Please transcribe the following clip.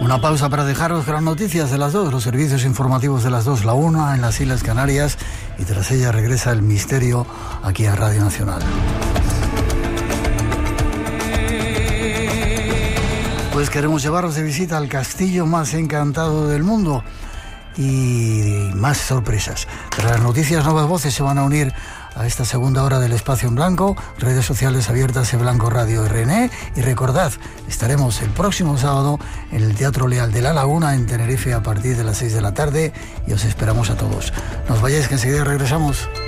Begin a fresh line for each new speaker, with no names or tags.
Una pausa para dejaros con las noticias de las 2, los servicios informativos de las 2, la 1 en las Islas Canarias, y tras ella regresa el misterio aquí a Radio Nacional. Pues queremos llevaros de visita al castillo más encantado del mundo y más sorpresas. Tras las noticias, nuevas voces se van a unir a esta segunda hora del Espacio en Blanco, redes sociales abiertas en Blanco Radio RN, y recordad, estaremos el próximo sábado en el Teatro Leal de La Laguna en Tenerife a partir de las 6 de la tarde y os esperamos a todos. No os vayáis, que enseguida regresamos.